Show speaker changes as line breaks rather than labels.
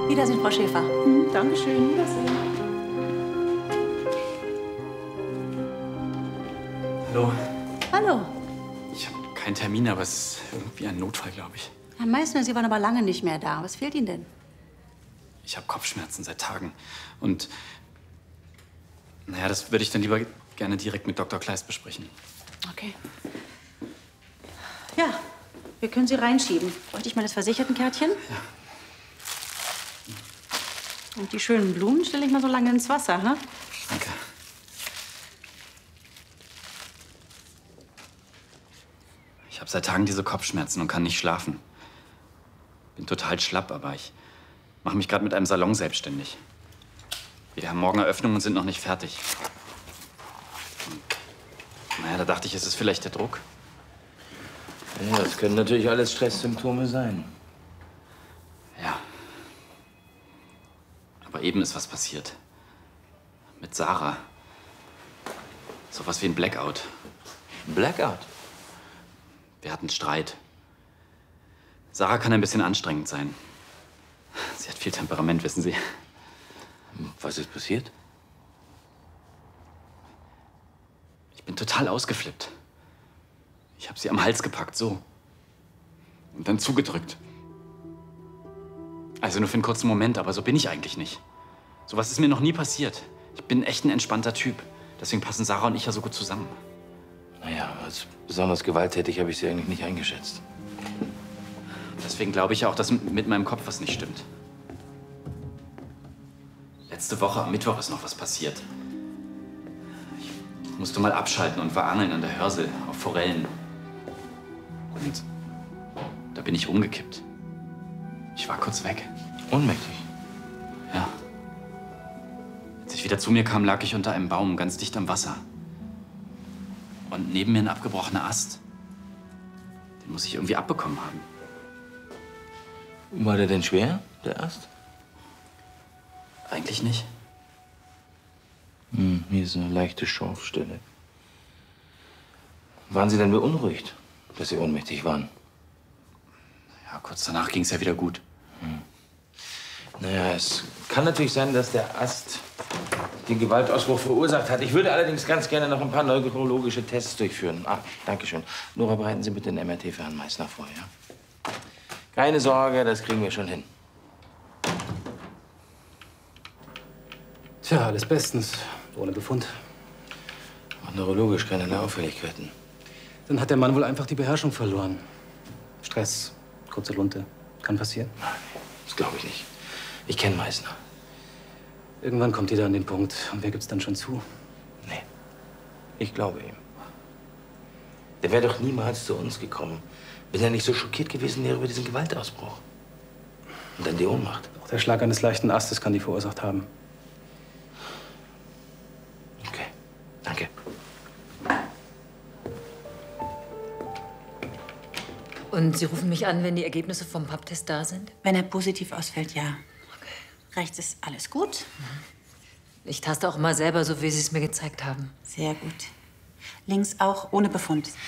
Wiedersehen, Frau Schäfer.
Dankeschön. Wiedersehen.
Hallo.
Hallo.
Ich habe keinen Termin, aber es ist irgendwie ein Notfall, glaube ich.
Herr Meißner, Sie waren aber lange nicht mehr da. Was fehlt Ihnen denn?
Ich habe Kopfschmerzen seit Tagen. Und naja, das würde ich dann lieber gerne direkt mit Dr. Kleist besprechen.
Okay. Ja, wir können Sie reinschieben. Wollte ich mal das Versichertenkärtchen?
Ja.
Und die schönen Blumen stelle ich mal so lange ins Wasser, ne?
Danke. Ich habe seit Tagen diese Kopfschmerzen und kann nicht schlafen. Bin total schlapp, aber ich mache mich gerade mit einem Salon selbstständig. Wir haben morgen Eröffnung und sind noch nicht fertig. Und, naja, da dachte ich, es ist vielleicht der Druck.
Ja, das können natürlich alles Stresssymptome sein.
Ja. Aber eben ist was passiert. Mit Sarah. Sowas wie ein Blackout.
Blackout?
Wir hatten Streit. Sarah kann ein bisschen anstrengend sein. Sie hat viel Temperament, wissen Sie.
Was ist passiert?
Ich bin total ausgeflippt. Ich habe sie am Hals gepackt, so. Und dann zugedrückt. Also nur für einen kurzen Moment, aber so bin ich eigentlich nicht. Sowas ist mir noch nie passiert. Ich bin echt ein entspannter Typ. Deswegen passen Sarah und ich ja so gut zusammen.
Naja, als besonders gewalttätig habe ich sie eigentlich nicht eingeschätzt.
Deswegen glaube ich ja auch, dass mit meinem Kopf was nicht stimmt. Letzte Woche am Mittwoch ist noch was passiert. Ich musste mal abschalten und war angeln an der Hörsel auf Forellen. Und da bin ich umgekippt. Ich war kurz weg.
Ohnmächtig?
Ja. Als ich wieder zu mir kam, lag ich unter einem Baum, ganz dicht am Wasser. Und neben mir ein abgebrochener Ast. Den muss ich irgendwie abbekommen haben.
War der denn schwer, der Ast?
Eigentlich nicht.
Hier ist eine leichte Schorfstelle. Waren Sie denn beunruhigt, dass Sie ohnmächtig waren?
Ja, kurz danach ging es ja wieder gut.
Naja, es kann natürlich sein, dass der Ast den Gewaltausbruch verursacht hat. Ich würde allerdings ganz gerne noch ein paar neurologische Tests durchführen. Ah, danke schön. Nora, bereiten Sie bitte den MRT für Herrn Meißner vor, ja? Keine Sorge, das kriegen wir schon hin.
Tja, alles bestens. Ohne Befund.
Und neurologisch keinerlei Auffälligkeiten.
Dann hat der Mann wohl einfach die Beherrschung verloren. Stress, kurze Lunte. Kann passieren.
Nein, das glaube ich nicht. Ich kenne Meißner.
Irgendwann kommt jeder an den Punkt. Und wer gibt's dann schon zu?
Nee, ich glaube ihm. Der wäre doch niemals zu uns gekommen, wenn er nicht so schockiert gewesen wäre über diesen Gewaltausbruch. Und dann die Ohnmacht.
Auch der Schlag eines leichten Astes kann die verursacht haben.
Okay, danke.
Und Sie rufen mich an, wenn die Ergebnisse vom Pap-Test da sind?
Wenn er positiv ausfällt, ja. Rechts ist alles gut.
Ich taste auch immer selber, so wie Sie es mir gezeigt haben.
Sehr gut. Links auch ohne Befund.